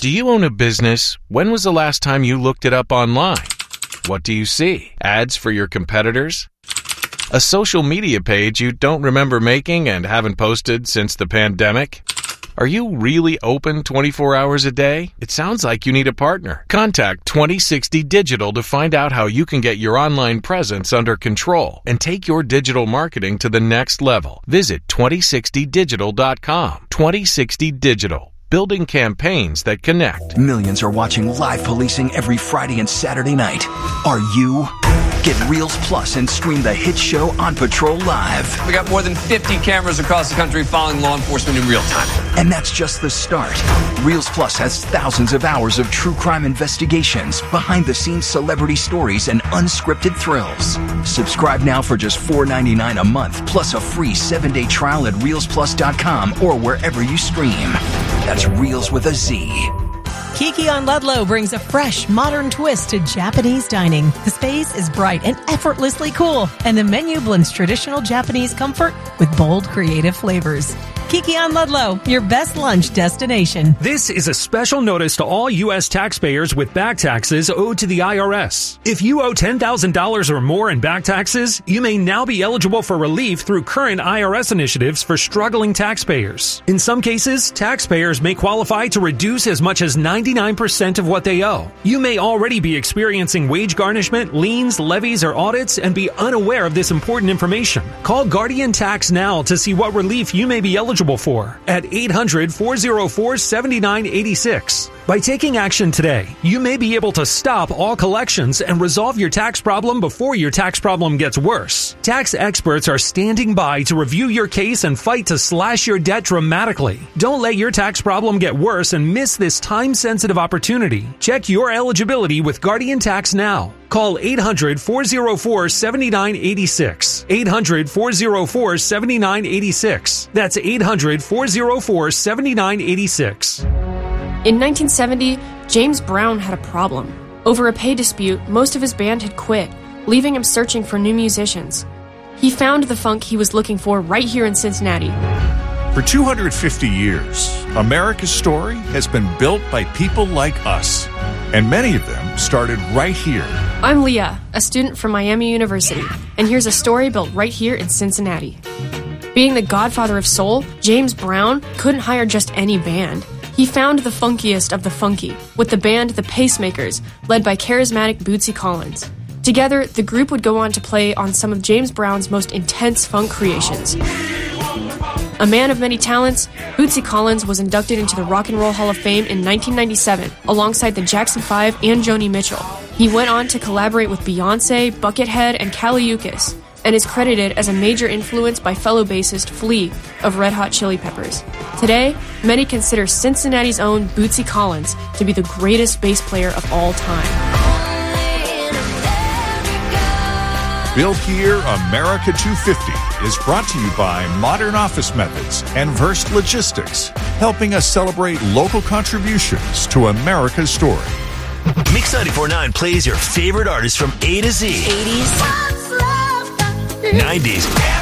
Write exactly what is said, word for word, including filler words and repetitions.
Do you own a business? When was the last time you looked it up online? What do you see? Ads for your competitors? A social media page you don't remember making and haven't posted since the pandemic? Are you really open twenty-four hours a day? It sounds like you need a partner. Contact twenty sixty Digital to find out how you can get your online presence under control and take your digital marketing to the next level. Visit twenty sixty digital dot com. twenty sixty Digital. Building campaigns that connect. Millions are watching live policing every Friday and Saturday night. Are you? Get Reels Plus and stream the hit show On Patrol Live. We got more than fifty cameras across the country following law enforcement in real time. And that's just the start. Reels Plus has thousands of hours of true crime investigations, behind-the-scenes celebrity stories, and unscripted thrills. Subscribe now for just four ninety-nine a month, plus a free seven-day trial at reels plus dot com or wherever you stream. That's Reels with a Z. Kiki on Ludlow brings a fresh, modern twist to Japanese dining. The space is bright and effortlessly cool, and the menu blends traditional Japanese comfort with bold, creative flavors. Kiki on Ludlow, your best lunch destination. This is a special notice to all U S taxpayers with back taxes owed to the I R S. If you owe ten thousand dollars or more in back taxes, you may now be eligible for relief through current I R S initiatives for struggling taxpayers. In some cases, taxpayers may qualify to reduce as much as ninety-nine percent of what they owe. You may already be experiencing wage garnishment, liens, levies, or audits and be unaware of this important information. Call Guardian Tax now to see what relief you may be eligible for at eight hundred, four oh four, seven nine eight six. By taking action today, you may be able to stop all collections and resolve your tax problem before your tax problem gets worse. Tax experts are standing by to review your case and fight to slash your debt dramatically. Don't let your tax problem get worse and miss this time-sensitive opportunity. Check your eligibility with Guardian Tax now. Call eight hundred, four oh four, seven nine eight six. eight hundred, four oh four, seven nine eight six. That's eight hundred, four oh four, seven nine eight six. In nineteen seventy, James Brown had a problem. Over a pay dispute, most of his band had quit, leaving him searching for new musicians. He found the funk he was looking for right here in Cincinnati. For two hundred fifty years, America's story has been built by people like us, and many of them started right here. I'm Leah, a student from Miami University, and here's a story built right here in Cincinnati. Being the godfather of soul, James Brown couldn't hire just any band. He found the funkiest of the funky, with the band The Pacemakers, led by charismatic Bootsy Collins. Together, the group would go on to play on some of James Brown's most intense funk creations. A man of many talents, Bootsy Collins was inducted into the Rock and Roll Hall of Fame in nineteen ninety-seven, alongside the Jackson five and Joni Mitchell. He went on to collaborate with Beyonce, Buckethead, and Kaliukas, and is credited as a major influence by fellow bassist Flea of Red Hot Chili Peppers. Today, many consider Cincinnati's own Bootsy Collins to be the greatest bass player of all time. Built Here America two fifty is brought to you by Modern Office Methods and Verst Logistics, helping us celebrate local contributions to America's story. Mix ninety-four point nine plays your favorite artists from A to Z. eighties, nineties,